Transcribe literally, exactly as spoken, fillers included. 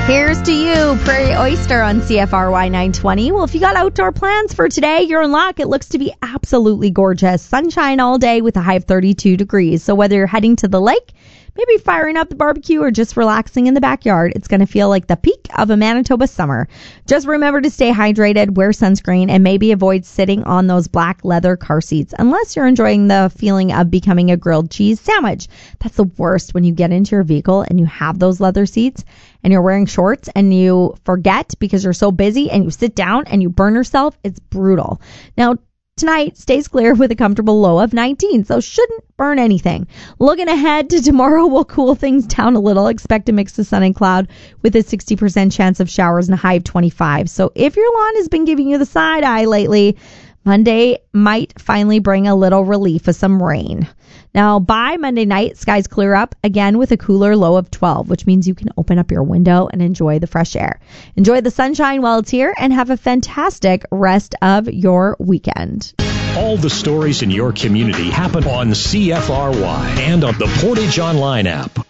Here's to you, Prairie Oyster on C F R Y nine twenty. Well, if you got outdoor plans for today, you're in luck. It looks to be absolutely gorgeous. Sunshine all day with a high of thirty-two degrees. So whether you're heading to the lake, maybe firing up the barbecue, or just relaxing in the backyard, it's going to feel like the peak of a Manitoba summer. Just remember to stay hydrated, wear sunscreen, and maybe avoid sitting on those black leather car seats unless you're enjoying the feeling of becoming a grilled cheese sandwich. That's the worst when you get into your vehicle and you have those leather seats and you're wearing shorts and you forget because you're so busy and you sit down and you burn yourself. It's brutal. Now, tonight stays clear with a comfortable low of nineteen, so shouldn't burn anything. Looking ahead to tomorrow, we'll cool things down a little. Expect a mix of sun and cloud with a sixty percent chance of showers and a high of twenty-five. So if your lawn has been giving you the side eye lately, Monday might finally bring a little relief of some rain. Now, by Monday night, skies clear up again with a cooler low of twelve, which means you can open up your window and enjoy the fresh air. Enjoy the sunshine while it's here and have a fantastic rest of your weekend. All the stories in your community happen on C F R Y and on the Portage Online app.